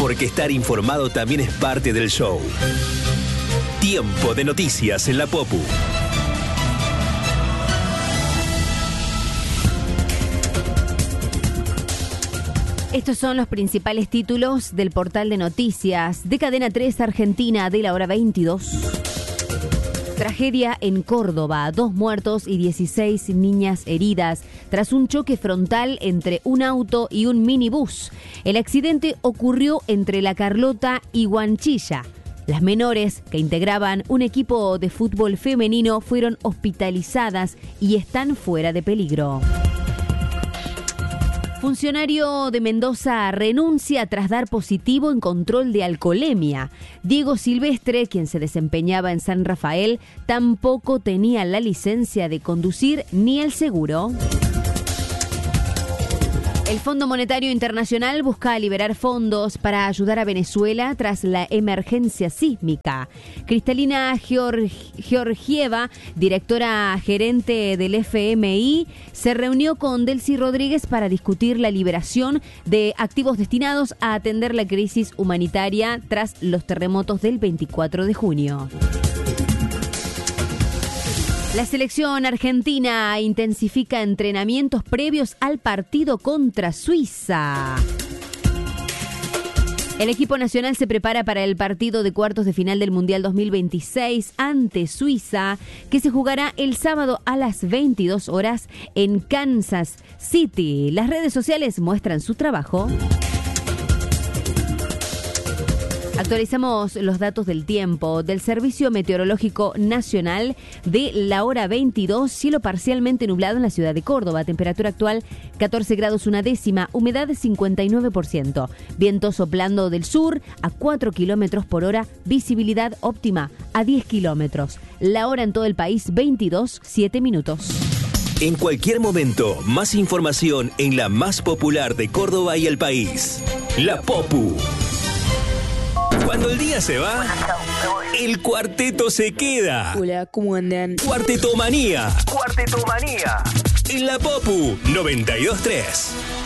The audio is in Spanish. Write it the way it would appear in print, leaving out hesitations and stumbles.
Porque estar informado también es parte del show. Tiempo de noticias en la Popu. Estos son los principales títulos del portal de noticias de Cadena 3 Argentina de la hora 22. Tragedia en Córdoba, 2 muertos y 16 niñas heridas tras un choque frontal entre un auto y un minibús. El accidente ocurrió entre La Carlota y Guanchilla. Las menores, que integraban un equipo de fútbol femenino, fueron hospitalizadas y están fuera de peligro. Funcionario de Mendoza renuncia tras dar positivo en control de alcoholemia. Diego Silvestre, quien se desempeñaba en San Rafael, tampoco tenía la licencia de conducir ni el seguro. El Fondo Monetario Internacional busca liberar fondos para ayudar a Venezuela tras la emergencia sísmica. Cristalina Georgieva, directora gerente del FMI, se reunió con Delcy Rodríguez para discutir la liberación de activos destinados a atender la crisis humanitaria tras los terremotos del 24 de junio. La selección argentina intensifica entrenamientos previos al partido contra Suiza. El equipo nacional se prepara para el partido de cuartos de final del Mundial 2026 ante Suiza, que se jugará el sábado a las 22 horas en Kansas City. Las redes sociales muestran su trabajo. Actualizamos los datos del tiempo del Servicio Meteorológico Nacional de la hora 22, cielo parcialmente nublado en la ciudad de Córdoba, temperatura actual 14 grados 1/10, humedad 59%, viento soplando del sur a 4 kilómetros por hora, visibilidad óptima a 10 kilómetros. La hora en todo el país 22:07. En cualquier momento, más información en la más popular de Córdoba y el país, la Popu. Cuando el día se va, el cuarteto se queda. Hola, ¿cómo andan? Cuartetomanía. En la Popu 92.3.